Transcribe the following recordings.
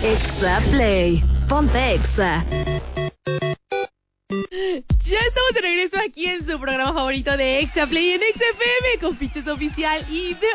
Exa Play. Ponte Exa. Ya estamos de regreso aquí en su programa favorito de Exa Play en Exa FM con Piches Oficial. Y de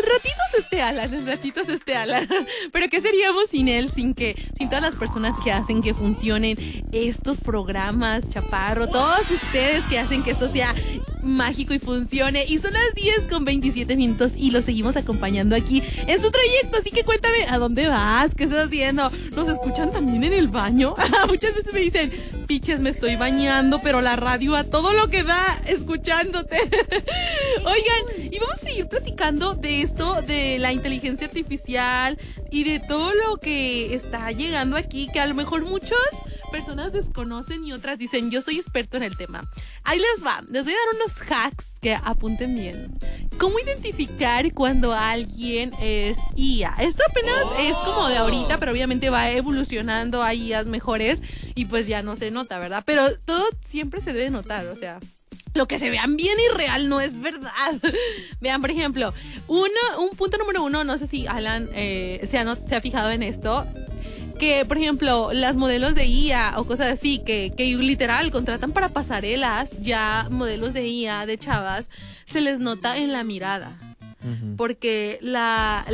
ratitos este Alan. Pero ¿qué seríamos sin él? Sin todas las personas que hacen que funcionen estos programas, Chaparro. Todos ustedes que hacen que esto sea mágico y funcione. Y son las 10:27 y lo seguimos acompañando aquí en su trayecto. Así que cuéntame, ¿a dónde vas? ¿Qué estás haciendo? ¿Nos escuchan también en el baño? Muchas veces me dicen, Piches, me estoy bañando, pero la radio a todo lo que da, escuchándote. Oigan, y vamos a seguir platicando de esto, de la inteligencia artificial y de todo lo que está llegando aquí, que a lo mejor muchas personas desconocen y otras dicen, yo soy experto en el tema. Ahí les va, les voy a dar unos hacks que apunten bien. ¿Cómo identificar cuando alguien es IA? Esto apenas es como de ahorita, pero obviamente va evolucionando, hay IAs mejores y pues ya no se nota, ¿verdad? Pero todo siempre se debe notar, o sea, lo que se vean bien y real no es verdad. Vean, por ejemplo, un punto número 1, no sé si Alan se ha fijado en esto, que, por ejemplo, las modelos de IA o cosas así, que literal contratan para pasarelas, ya modelos de IA, de chavas, se les nota en la mirada. Porque la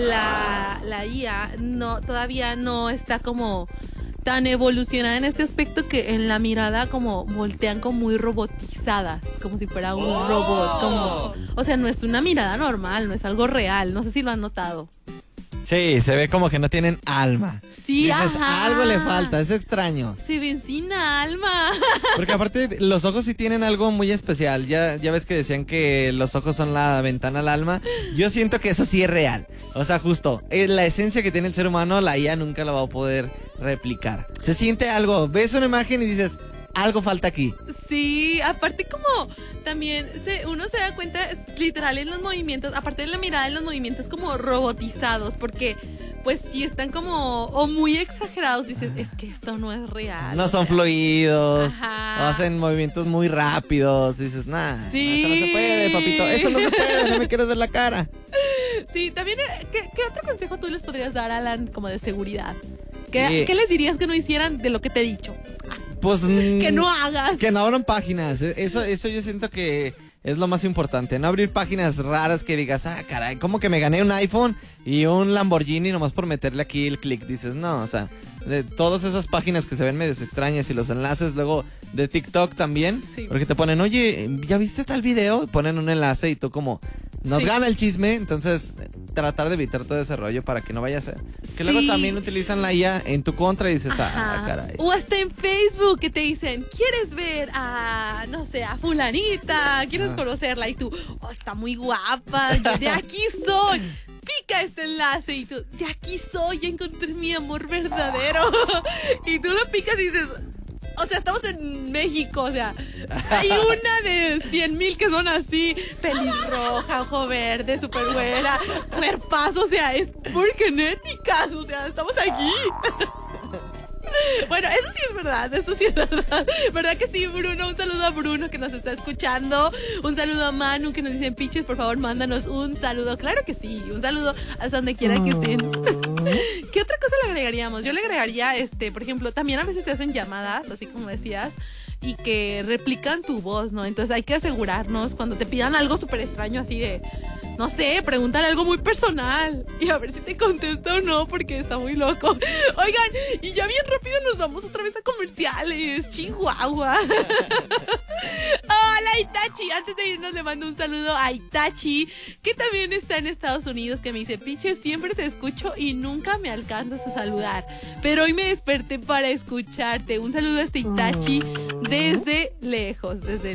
IA todavía no está como tan evolucionada en este aspecto, que en la mirada como voltean como muy robotizadas, como si fuera un robot, o sea, no es una mirada normal, no es algo real, no sé si lo han notado. Sí, se ve como que no tienen alma. Sí, dices, ajá. algo le falta, es extraño. Se ven sin alma. Porque aparte los ojos sí tienen algo muy especial. Ya ves que decían que los ojos son la ventana al alma. Yo siento que eso sí es real. O sea, justo, la esencia que tiene el ser humano, la IA nunca la va a poder replicar. Se siente algo, ves una imagen y dices, algo falta aquí. Sí, aparte como también uno se da cuenta literal en los movimientos, aparte de la mirada, en los movimientos como robotizados, porque pues si están como o muy exagerados, dices, es que esto no es real. No son fluidos, ajá, o hacen movimientos muy rápidos, dices, nah, sí, eso no se puede, papito, eso no se puede, no me quieres ver la cara. Sí, también, ¿qué otro consejo tú les podrías dar, Alan, como de seguridad? ¿Qué les dirías que no hicieran de lo que te he dicho? Pues que no hagas. Que no abran páginas. Eso yo siento que es lo más importante. No abrir páginas raras que digas, caray, como que me gané un iPhone y un Lamborghini nomás por meterle aquí el clic. Dices, no, o sea, de todas esas páginas que se ven medio extrañas y los enlaces luego de TikTok también. Sí. Porque te ponen, oye, ¿ya viste tal video? Y ponen un enlace y tú como, nos gana el chisme. Entonces, tratar de evitar todo ese rollo para que no vaya a ser. Que luego también utilizan la IA en tu contra y dices, caray. O hasta en Facebook que te dicen, ¿quieres ver a, no sé, a fulanita? ¿Quieres conocerla? Y tú, está muy guapa, yo de aquí soy. Pica este enlace y tú, de aquí soy, ya encontré mi amor verdadero. Y tú lo picas y dices, o sea, estamos en México, o sea, hay una de 100,000 que son así, pelirroja, ojo verde, súper güera, cuerpazo, o sea, es por genéticas, o sea, estamos aquí. Bueno, eso sí es verdad, ¿Verdad que sí, Bruno? Un saludo a Bruno que nos está escuchando. Un saludo a Manu que nos dice, Piches, por favor, mándanos un saludo. Claro que sí, un saludo hasta donde quiera que estén. ¿Qué otra cosa le agregaríamos? Yo le agregaría, por ejemplo, también a veces te hacen llamadas, así como decías, y que replican tu voz, ¿no? Entonces hay que asegurarnos cuando te pidan algo súper extraño así de, no sé, pregúntale algo muy personal y a ver si te contesta o no, porque está muy loco. Oigan, y ya bien rápido nos vamos otra vez a comerciales. Chihuahua. Hola, Itachi. Antes de irnos le mando un saludo a Itachi, que también está en Estados Unidos, que me dice, Piche, siempre te escucho y nunca me alcanzas a saludar, pero hoy me desperté para escucharte. Un saludo a este Itachi desde lejos, desde